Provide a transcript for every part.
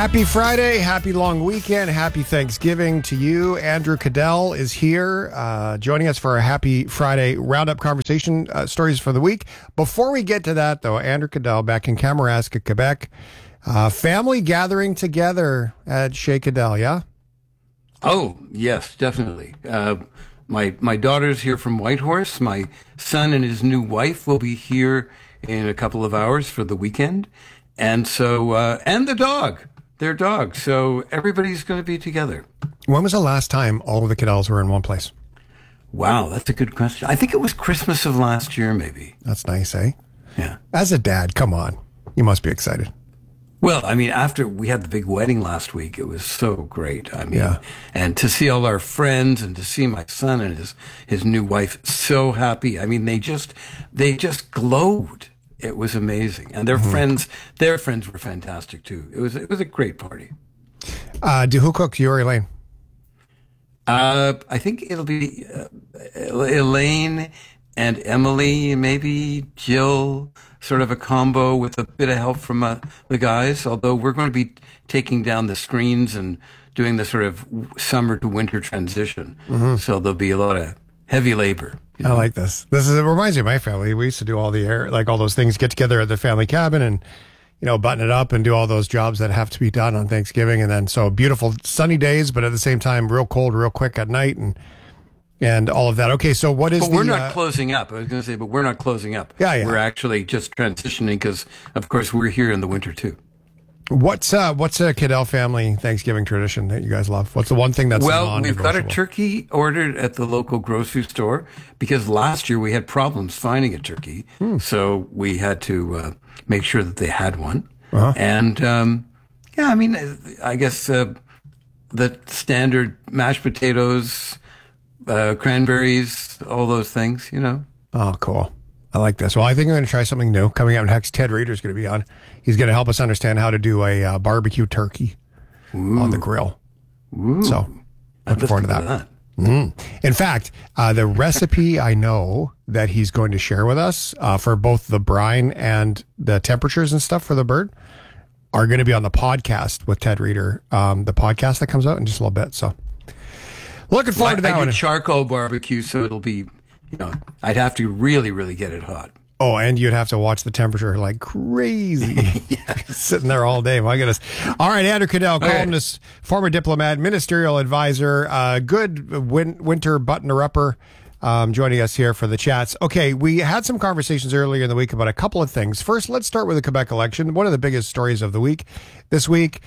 Happy Friday, happy long weekend, happy Thanksgiving to you. Andrew Cadell is here joining us for a Happy Friday roundup conversation, stories for the week. Before we get to that, though, Andrew Cadell back in Kamouraska, Quebec. Family gathering together at Chez Cadell, yeah? Oh, yes, definitely. My daughter's here from Whitehorse. My son and his new wife will be here in a couple of hours for the weekend. And so, and the dog. Their dog. So everybody's going to be together. When was the last time all of the Cadells were in one place? Wow, that's a good question. I think it was Christmas of last year, maybe. That's nice, eh? Yeah. As a dad, come on. You must be excited. Well, I mean, after we had the big wedding last week, it was so great. I mean, Yeah. And to see all our friends and to see my son and his new wife so happy. I mean, they just glowed. It was amazing. And their friends were fantastic too. It was a great party. Who cooked, you or Elaine? I think it'll be Elaine and Emily, maybe Jill, sort of a combo with a bit of help from the guys. Although we're going to be taking down the screens and doing the sort of summer to winter transition. So there'll be a lot of heavy labor. I like this. It reminds me of my family. We used to do all all those things, get together at the family cabin and, button it up and do all those jobs that have to be done on Thanksgiving. And then so beautiful sunny days, but at the same time, real cold, real quick at night and all of that. Okay. So what is we're not closing up. I was going to say, but we're not closing up. Yeah. We're actually just transitioning because of course we're here in the winter too. What's a Cadell family Thanksgiving tradition that you guys love? What's the one thing that's we've got a turkey ordered at the local grocery store because last year we had problems finding a turkey, so we had to make sure that they had one. And I mean, I guess the standard mashed potatoes, cranberries, all those things, Oh, cool. I like this. Well, I think I'm going to try something new. Coming up next, Ted Reeder's going to be on. He's going to help us understand how to do a barbecue turkey on the grill. So, looking forward to that. In fact, the recipe I know that he's going to share with us for both the brine and the temperatures and stuff for the bird are going to be on the podcast with Ted Reeder, the podcast that comes out in just a little bit. So, looking forward to that I one. do charcoal barbecue, so it'll be... I'd have to really, really get it hot. Oh, and you'd have to watch the temperature like crazy. Sitting there all day. My goodness. All right, Andrew Cadell, columnist, former diplomat, ministerial advisor, good winter buttoner-upper, joining us here for the chats. Okay, we had some conversations earlier in the week about a couple of things. First, let's start with the Quebec election. One of the biggest stories of the week this week.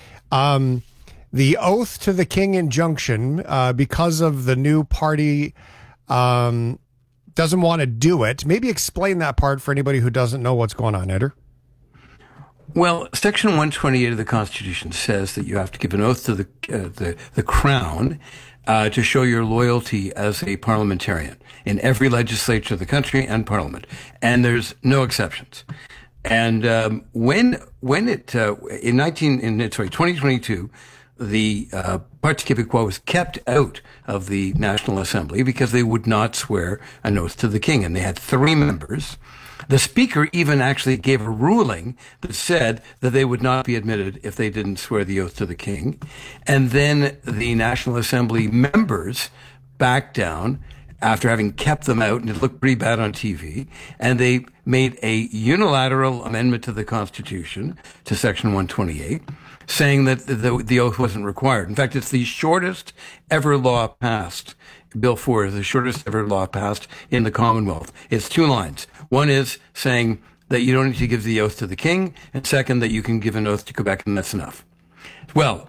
The oath to the king injunction, because of the new party... doesn't want to do it. Maybe explain that part for anybody who doesn't know what's going on, Eder. Well, Section 128 of the Constitution says that you have to give an oath to the Crown to show your loyalty as a parliamentarian in every legislature of the country and Parliament, and there's no exceptions. And when it in 2022. The Parti Québécois was kept out of the National Assembly because they would not swear an oath to the king, and they had 3 members. The Speaker even actually gave a ruling that said that they would not be admitted if they didn't swear the oath to the king. And then the National Assembly members backed down after having kept them out, and it looked pretty bad on TV, and they made a unilateral amendment to the Constitution, to Section 128, saying that the oath wasn't required. In fact, it's the shortest ever law passed. Bill 4 is the shortest ever law passed in the Commonwealth. It's 2 lines. One is saying that you don't need to give the oath to the king, and second, that you can give an oath to Quebec, and that's enough. Well,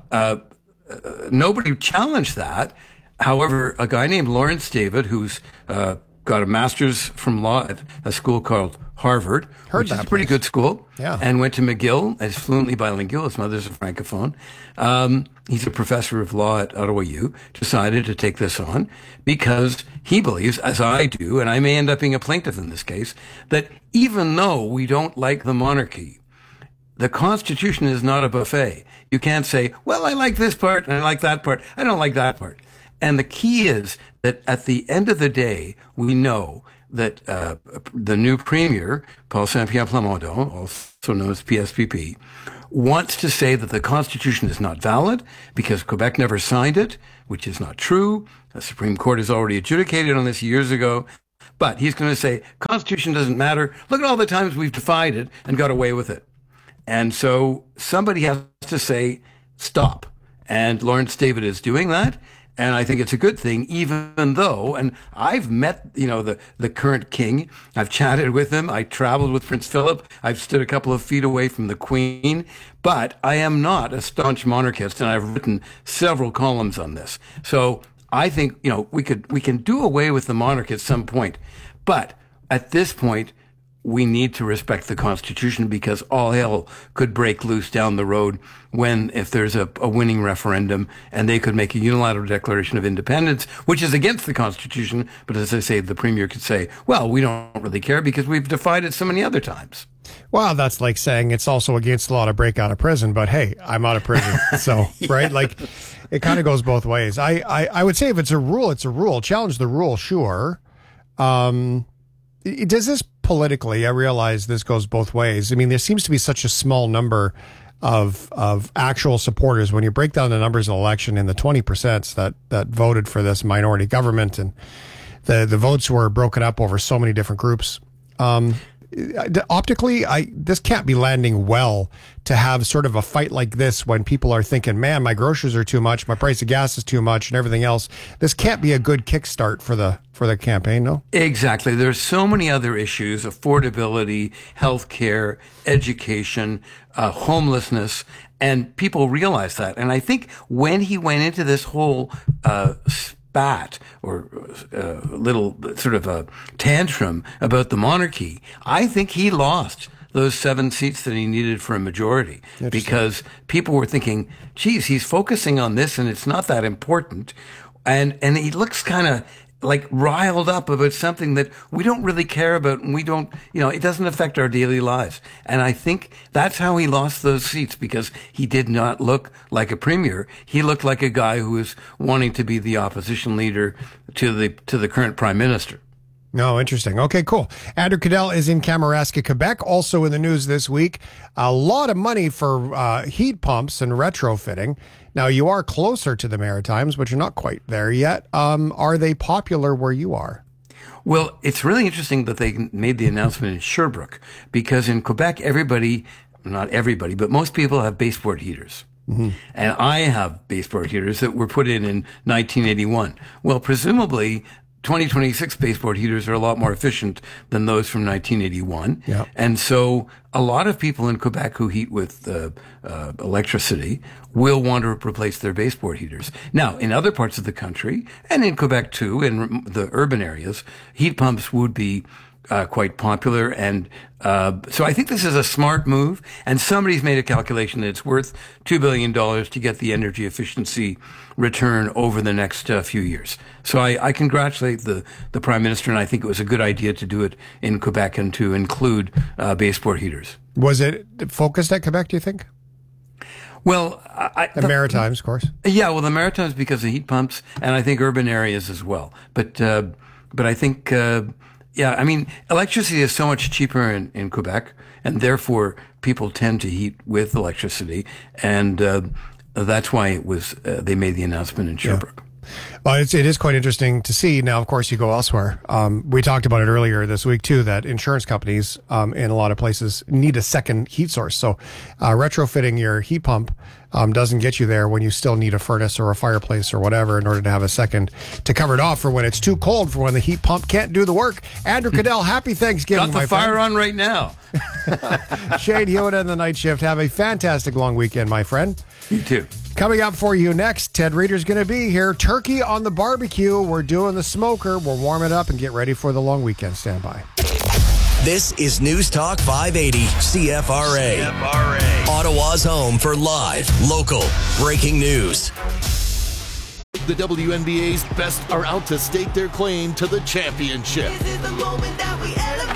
nobody challenged that. However, a guy named Lawrence David, who's got a master's from law at a school called Harvard, which is a pretty good school, and went to McGill as fluently bilingual. His mother's a francophone. He's a professor of law at Ottawa U, decided to take this on because he believes, as I do, and I may end up being a plaintiff in this case, that even though we don't like the monarchy, the Constitution is not a buffet. You can't say, well, I like this part and I like that part. I don't like that part. And the key is that at the end of the day, we know that the new premier, Paul Saint-Pierre Plamondon, also known as PSPP, wants to say that the Constitution is not valid because Quebec never signed it, which is not true. The Supreme Court has already adjudicated on this years ago. But he's going to say, Constitution doesn't matter. Look at all the times we've defied it and got away with it. And so somebody has to say, stop. And Lawrence David is doing that. And I think it's a good thing, even though, and I've met, the current king. I've chatted with him. I traveled with Prince Philip. I've stood a couple of feet away from the Queen. But I am not a staunch monarchist, and I've written several columns on this. So I think, we can do away with the monarch at some point. But at this point, we need to respect the Constitution because all hell could break loose down the road if there's a winning referendum and they could make a unilateral declaration of independence, which is against the Constitution. But as I say, the Premier could say, well, we don't really care because we've defied it so many other times. Well, that's like saying it's also against the law to break out of prison, but hey, I'm out of prison. So, right? Like, it kind of goes both ways. I would say if it's a rule, it's a rule. Challenge the rule, sure. Does this politically, I realize this goes both ways. I mean, there seems to be such a small number of actual supporters. When you break down the numbers in the election in the 20% that voted for this minority government, and the votes were broken up over so many different groups. Optically, this can't be landing well to have sort of a fight like this when people are thinking, man, my groceries are too much, my price of gas is too much, and everything else. This can't be a good kickstart for the campaign, no? Exactly. There's so many other issues: affordability, healthcare, education, homelessness, and people realize that. And I think when he went into this whole spat or little sort of a tantrum about the monarchy, I think he lost those 7 seats that he needed for a majority because people were thinking, geez, he's focusing on this and it's not that important. And he looks kind of like riled up about something that we don't really care about, and we don't, it doesn't affect our daily lives. And I think that's how he lost those seats, because he did not look like a premier. He looked like a guy who was wanting to be the opposition leader to the current prime minister. No, interesting. Okay, cool. Andrew Cadell is in Kamouraska, Quebec. Also in the news this week, a lot of money for heat pumps and retrofitting. Now, you are closer to the Maritimes, but you're not quite there yet. Are they popular where you are? Well, it's really interesting that they made the announcement in Sherbrooke, because in Quebec, not everybody, but most people have baseboard heaters. Mm-hmm. And I have baseboard heaters that were put in 1981. Well, presumably 2026 baseboard heaters are a lot more efficient than those from 1981. Yep. And so a lot of people in Quebec who heat with electricity will want to replace their baseboard heaters. Now, in other parts of the country, and in Quebec too, in the urban areas, heat pumps would be quite popular. And so I think this is a smart move. And somebody's made a calculation that it's worth $2 billion to get the energy efficiency return over the next few years. So I congratulate the Prime Minister, and I think it was a good idea to do it in Quebec and to include baseboard heaters. Was it focused at Quebec, do you think? Well, the Maritimes, of course. Yeah, well, the Maritimes because of heat pumps, and I think urban areas as well. But I think, yeah, I mean, electricity is so much cheaper in Quebec, and therefore people tend to heat with electricity, and that's why it was they made the announcement in Sherbrooke. Yeah. Well, it is quite interesting to see. Now, of course, you go elsewhere. We talked about it earlier this week, too, that insurance companies in a lot of places need a second heat source. So retrofitting your heat pump doesn't get you there when you still need a furnace or a fireplace or whatever in order to have a second to cover it off for when it's too cold, for when the heat pump can't do the work. Andrew Cadell, happy Thanksgiving, Got the fire on right now. Shane Hewitt and the Night Shift. Have a fantastic long weekend, my friend. You too. Coming up for you next, Ted Reeder's going to be here. Turkey on the barbecue. We're doing the smoker. We'll warm it up and get ready for the long weekend. Stand by. This is News Talk 580 CFRA. Ottawa's home for live, local, breaking news. The WNBA's best are out to stake their claim to the championship. This is the moment that we elevate.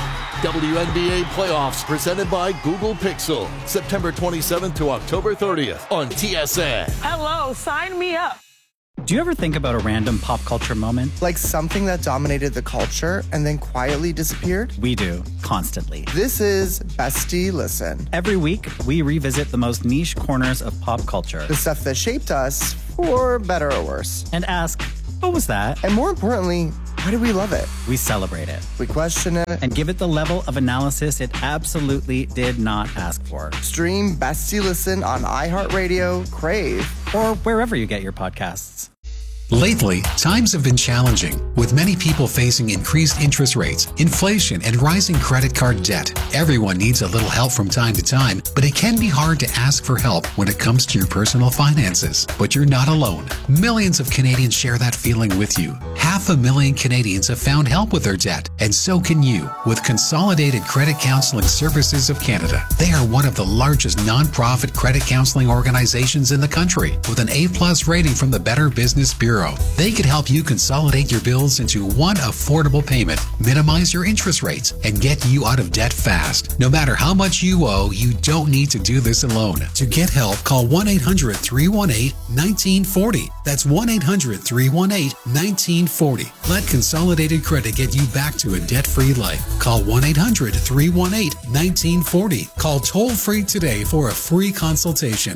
WNBA playoffs presented by Google Pixel. September 27th to October 30th on TSN. Hello, sign me up. Do you ever think about a random pop culture moment? Like something that dominated the culture and then quietly disappeared? We do, constantly. This is Bestie Listen. Every week, we revisit the most niche corners of pop culture. The stuff that shaped us, for better or worse. And ask, what was that? And more importantly, why do we love it? We celebrate it. We question it. And give it the level of analysis it absolutely did not ask for. Stream Bestie Listen on iHeartRadio, Crave, or wherever you get your podcasts. Lately, times have been challenging, with many people facing increased interest rates, inflation, and rising credit card debt. Everyone needs a little help from time to time, but it can be hard to ask for help when it comes to your personal finances. But you're not alone. Millions of Canadians share that feeling with you. 500,000 Canadians have found help with their debt, and so can you with Consolidated Credit Counseling Services of Canada. They are one of the largest nonprofit credit counseling organizations in the country, with an A+ rating from the Better Business Bureau. They could help you consolidate your bills into one affordable payment, minimize your interest rates, and get you out of debt fast. No matter how much you owe, you don't need to do this alone. To get help, call 1-800-318-1940. That's 1-800-318-1940. Let Consolidated Credit get you back to a debt-free life. Call 1-800-318-1940. Call toll-free today for a free consultation.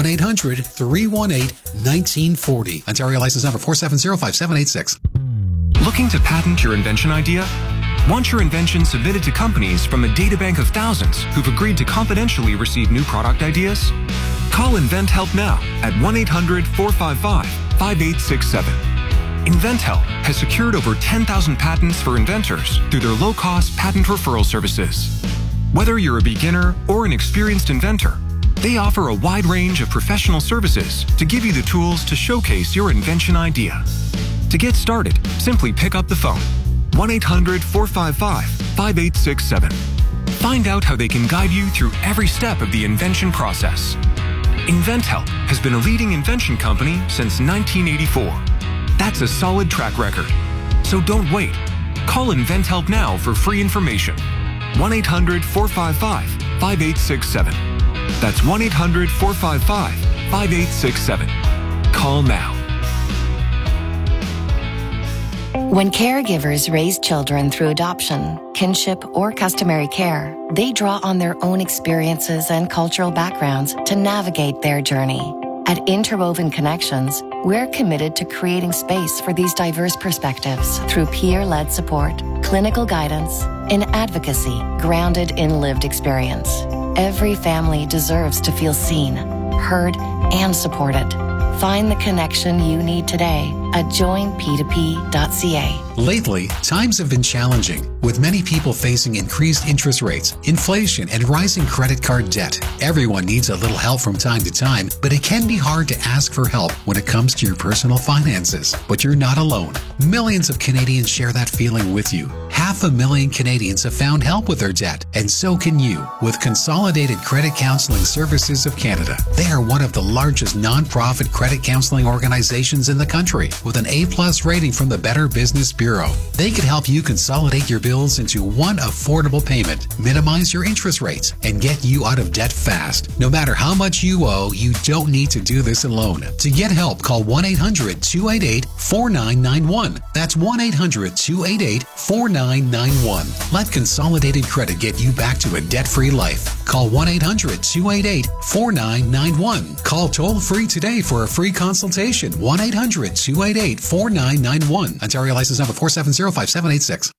1-800-318-1940. Ontario license number 4705786. Looking to patent your invention idea? Want your invention submitted to companies from a databank of thousands who've agreed to confidentially receive new product ideas? Call InventHelp now at 1-800-455-5867. InventHelp has secured over 10,000 patents for inventors through their low-cost patent referral services. Whether you're a beginner or an experienced inventor, they offer a wide range of professional services to give you the tools to showcase your invention idea. To get started, simply pick up the phone, 1-800-455-5867. Find out how they can guide you through every step of the invention process. InventHelp has been a leading invention company since 1984. That's a solid track record. So don't wait. Call InventHelp now for free information. 1-800-455-5867. That's 1-800-455-5867. Call now. When caregivers raise children through adoption, kinship, or customary care, they draw on their own experiences and cultural backgrounds to navigate their journey. At Interwoven Connections, we're committed to creating space for these diverse perspectives through peer-led support, clinical guidance, and advocacy grounded in lived experience. Every family deserves to feel seen, heard, and supported. Find the connection you need today at joinp2p.ca. Lately, times have been challenging, with many people facing increased interest rates, inflation, and rising credit card debt. Everyone needs a little help from time to time, but it can be hard to ask for help when it comes to your personal finances. But you're not alone. Millions of Canadians share that feeling with you. 500,000 Canadians have found help with their debt, and so can you with Consolidated Credit Counseling Services of Canada. They are one of the largest nonprofit credit counseling organizations in the country, with an A+ rating from the Better Business Bureau. They could help you consolidate your bills into one affordable payment, minimize your interest rates, and get you out of debt fast. No matter how much you owe, you don't need to do this alone. To get help, call 1-800-288-4991. That's 1-800-288-4991. Let Consolidated Credit get you back to a debt-free life. Call 1-800-288-4991. Call toll-free today for a free consultation. 1-800-288-4991. Ontario license number 4705786.